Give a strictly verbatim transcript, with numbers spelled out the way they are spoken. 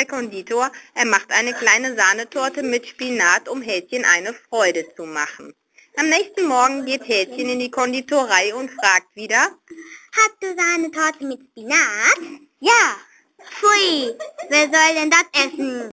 der Konditor, er macht eine kleine Sahnetorte mit Spinat, um Häschen eine Freude zu machen. Am nächsten Morgen geht Häschen in die Konditorei und fragt wieder: Hast du Sahnetorte mit Spinat? Ja. Pfui, wer soll denn das essen?